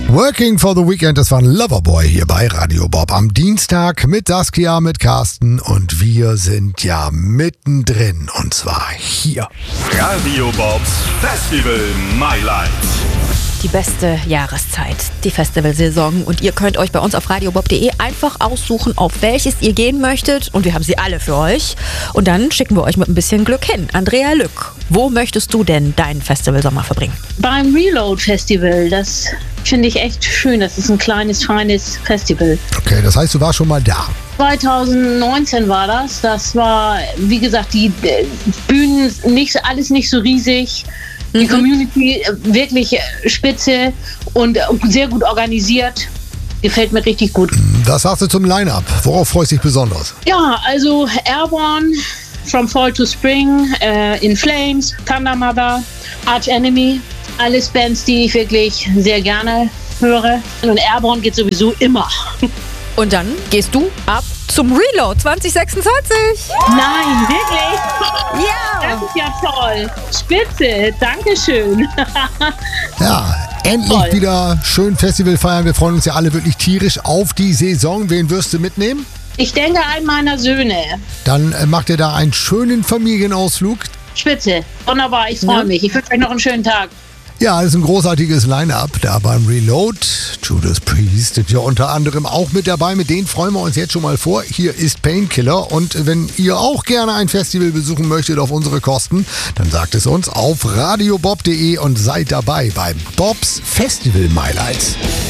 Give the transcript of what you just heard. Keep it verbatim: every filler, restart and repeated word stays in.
Working for the Weekend, das war ein Loverboy hier bei Radio Bob am Dienstag mit Saskia, mit Carsten und wir sind ja mittendrin und zwar hier. Radio Bobs Festival My Light. Die beste Jahreszeit, die Festivalsaison, und ihr könnt euch bei uns auf radiobob punkt de einfach aussuchen, auf welches ihr gehen möchtet, und wir haben sie alle für euch und dann schicken wir euch mit ein bisschen Glück hin. Andrea Lück, wo möchtest du denn deinen Festivalsommer verbringen? Beim Reload Festival, das finde ich echt schön, das ist ein kleines, feines Festival. Okay, das heißt, du warst schon mal da. zwanzig neunzehn war das, das war, wie gesagt, die äh, Bühnen, nicht, alles nicht so riesig. Die Community wirklich spitze und sehr gut organisiert. Gefällt mir richtig gut. Was sagst du zum Line-Up? Worauf freust du dich besonders? Ja, also Airborne, From Fall to Spring, äh, In Flames, Thunder Mother, Arch Enemy. Alles Bands, die ich wirklich sehr gerne höre. Und Airborne geht sowieso immer. Und dann gehst du ab zum Reload zwanzig sechsundzwanzig. Nein, wirklich? Ja! Das ist ja toll. Spitze, Dankeschön. Ja, endlich Toll. wieder schön Festival feiern. Wir freuen uns ja alle wirklich tierisch auf die Saison. Wen wirst du mitnehmen? Ich denke an meiner Söhne. Dann äh, macht ihr da einen schönen Familienausflug. Spitze, wunderbar, ich freue Ja. mich. Ich wünsche euch noch einen schönen Tag. Ja, das ist ein großartiges Line-Up da beim Reload. Judas Priest sind ja unter anderem auch mit dabei. Mit denen freuen wir uns jetzt schon mal vor. Hier ist Painkiller. Und wenn ihr auch gerne ein Festival besuchen möchtet auf unsere Kosten, dann sagt es uns auf radiobob punkt de und seid dabei beim Bobs Festival My Lights.